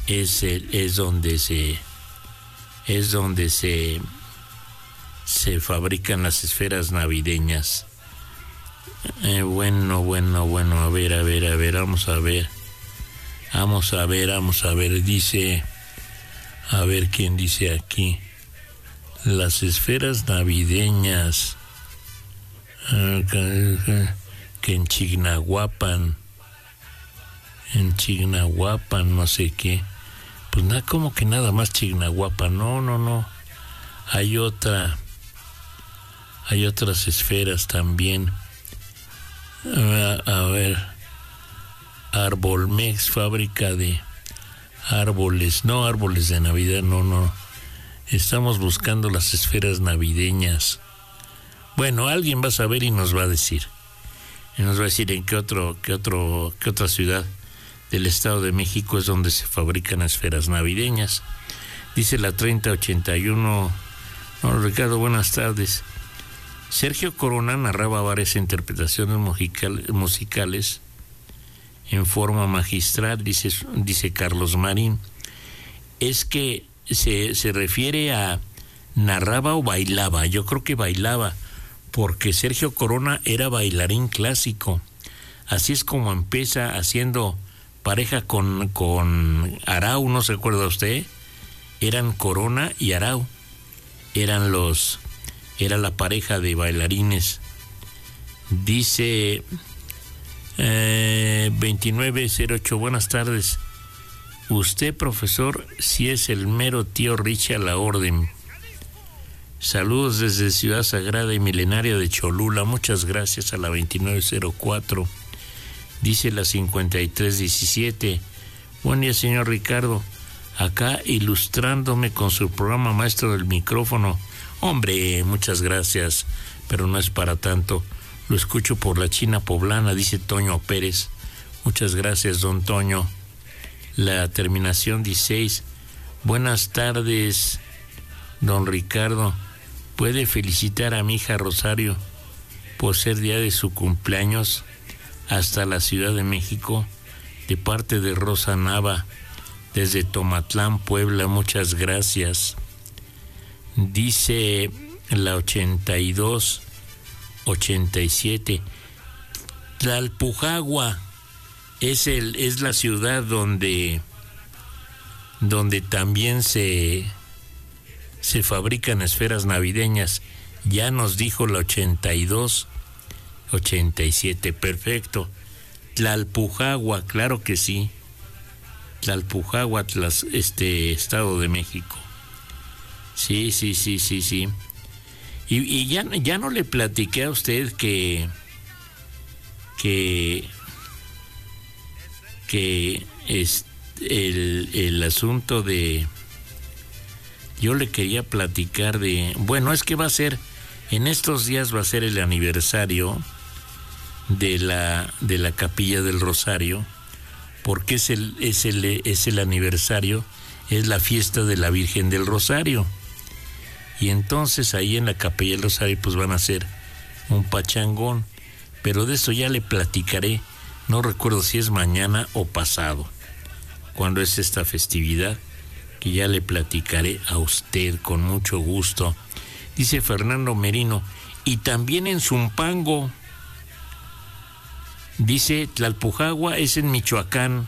es donde se fabrican las esferas navideñas. Bueno, a ver, vamos a ver, dice, a ver quién dice aquí, las esferas navideñas, que en Chignahuapan, no sé qué, pues nada, como que nada más Chignahuapan, no, hay otras esferas también. A ver, Arbolmex, fábrica de árboles de Navidad, no, estamos buscando las esferas navideñas. Bueno, alguien va a saber y nos va a decir en qué otra ciudad del Estado de México es donde se fabrican esferas navideñas. Dice la 3081, no, Ricardo, buenas tardes. Sergio Corona narraba varias interpretaciones musicales en forma magistral, dice Carlos Marín. Es que se refiere a narraba o bailaba. Yo creo que bailaba, porque Sergio Corona era bailarín clásico. Así es como empieza, haciendo pareja con Arau, ¿no se acuerda usted? Eran Corona y Arau. Era la pareja de bailarines. Dice 2908, buenas tardes. Usted, profesor, si es el mero tío Richie a la orden. Saludos desde Ciudad Sagrada y Milenaria de Cholula. Muchas gracias a la 2904. Dice la 5317. Buen día, señor Ricardo. Acá ilustrándome con su programa Maestro del Micrófono. Hombre, muchas gracias, pero no es para tanto. Lo escucho por la China Poblana, dice Toño Pérez. Muchas gracias, don Toño. La terminación 16. Buenas tardes, don Ricardo. ¿Puede felicitar a mi hija Rosario por ser día de su cumpleaños hasta la Ciudad de México? De parte de Rosa Nava, desde Tomatlán, Puebla. Muchas gracias. Dice la 8287. Tlalpujagua es la ciudad donde también se fabrican esferas navideñas. Ya nos dijo la 8287. Perfecto. Tlalpujagua, claro que sí. Tlalpujagua, Estado de México. Sí. Y ya no le platiqué a usted que es el asunto de... Yo le quería platicar de... Bueno, es que en estos días va a ser el aniversario de la Capilla del Rosario, porque es el aniversario, es la fiesta de la Virgen del Rosario. Y entonces ahí en la Capilla del Rosario pues van a hacer un pachangón, pero de eso ya le platicaré. No recuerdo si es mañana o pasado, cuando es esta festividad, que ya le platicaré a usted con mucho gusto. Dice Fernando Merino, y también en Zumpango. Dice Tlalpujagua es en Michoacán.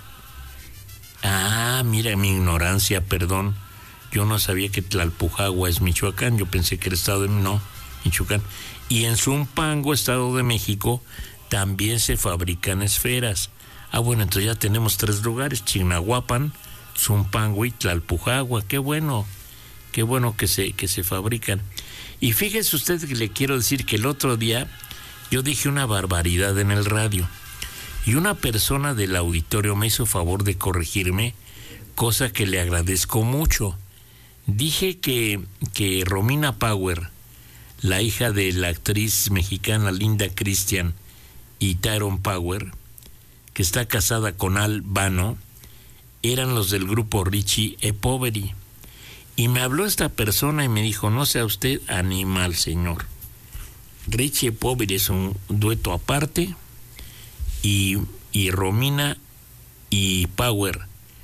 Ah, mira mi ignorancia, perdón. Yo no sabía que Tlalpujagua es Michoacán. Yo pensé que era estado de... No, Michoacán. Y en Zumpango, Estado de México, también se fabrican esferas. Ah, bueno, entonces ya tenemos 3 lugares: Chignahuapan, Zumpango y Tlalpujagua. Qué bueno que se fabrican. Y fíjese usted que le quiero decir que el otro día yo dije una barbaridad en el radio, y una persona del auditorio me hizo favor de corregirme, cosa que le agradezco mucho. Dije que Romina Power, la hija de la actriz mexicana Linda Christian y Tyrone Power, que está casada con Al Bano, eran los del grupo Richie e Poveri. Y me habló esta persona y me dijo, no sea usted animal, señor. Richie e Poveri es un dueto aparte, y Romina y Power